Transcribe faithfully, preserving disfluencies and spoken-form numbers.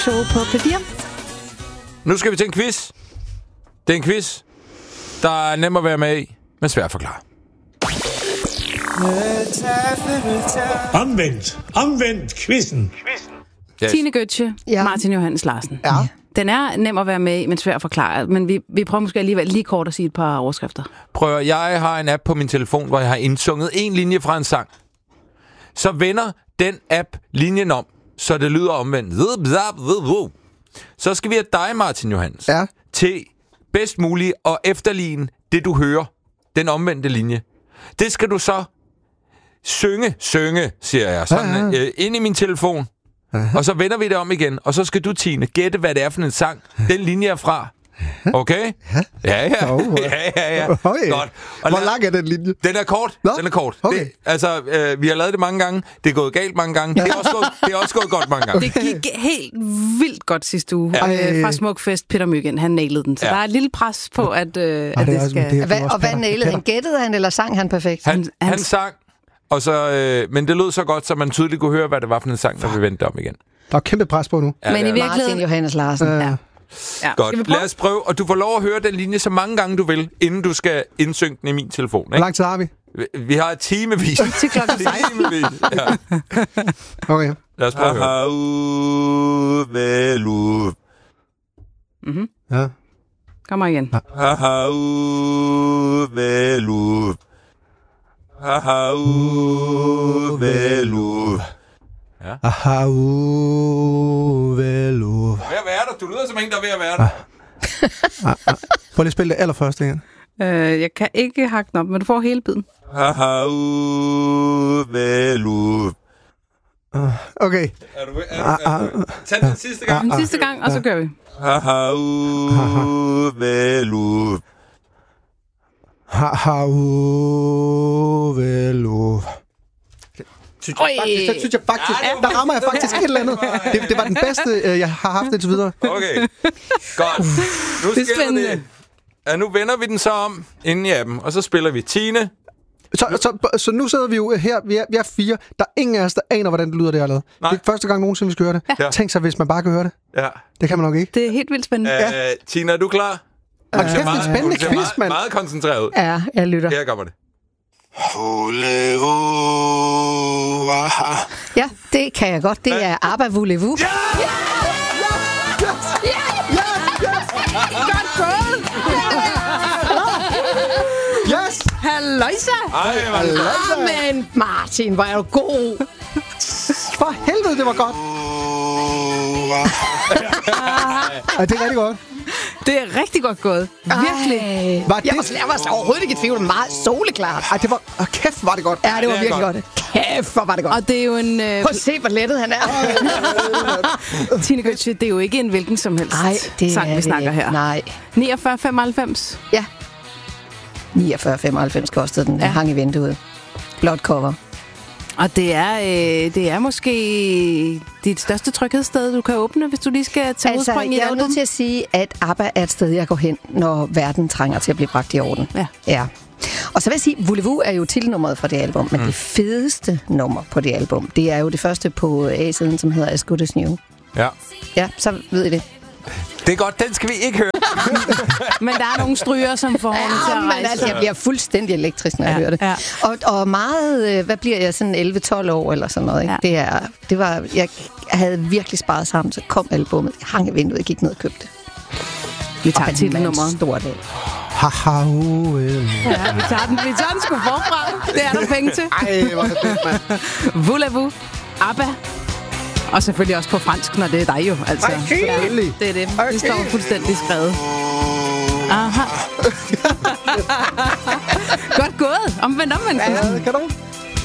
Show på P fire. Nu skal vi til en quiz. Det er en quiz, der er nem at være med i, men svær at forklare. Omvendt. Omvendt quizzen. Yes. Tine Gøtje, Ja. Martin Johannes Larsen. Ja. Den er nem at være med i, men svær at forklare. Men vi, vi prøver måske alligevel lige kort at sige et par overskrifter. Prøv at, jeg har en app på min telefon, hvor jeg har indsunget en linje fra en sang. Så vender den app linjen om, så det lyder omvendt. Så skal vi have dig, Martin Johannes, Ja. til bedst muligt at efterligne det, du hører. Den omvendte linje. Det skal du så synge, synge, siger jeg, sådan, Ja, ja. øh, ind i min telefon. Aha. Og så vender vi det om igen, og så skal du, Tine, gætte, hvad det er for en sang, den linje er fra. Okay? Ja. Ja, ja. Oh, ja, ja, ja. Okay. Godt. Og Hvor lad- lang er den linje? Den er kort. Nå, Den er kort. okay. Det, altså, øh, vi har lavet det mange gange. Det er gået galt mange gange. Det er også gået, det er også gået godt mange gange. Det gik helt vildt godt sidste uge. Ja. Øh, fra Smukfest, Peter Myggen, han nailede den. Så Ja. der er et lille pres på, at, øh, Ej, at det det, er også- skal... det er- Hvad, og hvad nailede han? Gættede han, eller sang han perfekt? Han, Han- han, han- sang, og så, øh, men det lød så godt, så man tydeligt kunne høre, hvad det var for en sang, når vi vendte om igen. Der er kæmpe pres på nu. Ja, Men det i er- virkeligheden... Martin Johannes Larsen. Ja. Ja. Ja. Skal vi Godt. prøve? Lad os prøve, og du får lov at høre den linje så mange gange du vil, inden du skal indsynke den i min telefon. Hvor Ikke? lang tid har vi? Vi- Vi har et timevis. Til klokken seksten. Timevis. Ja. Okay. Lad os prøve at høre. Mm-hmm. Ja. Kommer igen. Aha, uh, velu. Ved at være der. Du lyder som en, der er ved at være der. Prøv lige at spille det allerførste igen. Øh, jeg kan ikke hakke den op, men du får hele biden. Okay. Er du, er, er, er, er, tag den sidste gang. Den sidste gang, og så gør vi. Aha, uh, velu. Synes jeg faktisk, det synes jeg faktisk, der rammer jeg faktisk et eller andet. Det, det var den bedste, øh, jeg har haft indtil videre. Okay. Godt. Nu Det er sker spændende. det. Ja, nu vender vi den så om inden i appen, og så spiller vi Tine. Så, så, så nu sidder vi jo her, vi er, vi er fire. Der er ingen af os, der aner, hvordan det lyder, det jeg har lavet. Nej. Det er første gang nogensinde, vi skal høre det. Ja. Tænk sig, hvis man bare kan høre det. Ja. Det kan man nok ikke. Det er helt vildt spændende. Uh, Tina, er du klar? Hold kæft, det er en Meget- spændende hun ser quiz, meget, mand. meget koncentreret ud. Ja, jeg lytter. Her kommer det. Ja, det kan jeg godt. Det er Abba Voulez-vous. Ja! Yes! Halløjsa! Ej, man. Men Martin, hvor er du god. For helvede, det var godt. Ja, det er rigtig godt. Det er rigtig godt gået. Virkelig. Ej. Var det- Jeg var, jeg var overhovedet ikke i tvivl. Meget soleklart. Ej, det var... Oh, kæft, var det godt. Ja, det var det er virkelig godt. godt. Kæft, hvor var det godt. Og det er jo en... Øh, Prøv at se, hvor lettet han er. Tine Gøtje, det er jo ikke en hvilken som helst Nej, det sang, er vi snakker det ikke. her. Nej. niogfyrre femoghalvfems. Ja. niogfyrre femoghalvfems kostede den. Den Ja. hang i vinduet. Blot cover. Og det er, øh, det er måske dit største tryghedssted, du kan åbne, hvis du lige skal tage Altså, udspring i jeg et er jo album. nødt til at sige, at ABBA er et sted, jeg går hen, når verden trænger til at blive bragt i orden. Ja. Ja. Og så vil jeg sige, Voulez-vous er jo titelnummeret for det album, men mm. det fedeste nummer på det album, det er jo det første på A-siden, som hedder As Good As New. Ja. Ja, så ved I det. Det er godt, den skal vi ikke høre. Men der er nogle stryger, som får hånden til Ja, at men rejse. altså, jeg bliver fuldstændig elektrisk, når ja, jeg Ja, hører det. ja. Og, og meget, øh, hvad bliver jeg, sådan elleve tolv år eller sådan noget, ikke? Ja. Det, er, det var, jeg havde virkelig sparet sammen, så kom albummet, jeg hang i vinduet, jeg gik ned og købte det. Vi tager Og titelnummeret. en stor dag. Haha, uh, velu. Ja, vi tager den, vi tager den sgu forfra. Det er der penge til. Ej, hvor er det fedt, mand. Voulez-vous, ABBA. Og selvfølgelig også på fransk, når det er dig jo. Altså. Ej, selvfølgelig. Det er det. Det står fuldstændig skrevet. Aha. Godt gået. Omvendt, omvendt. Ja, kan du?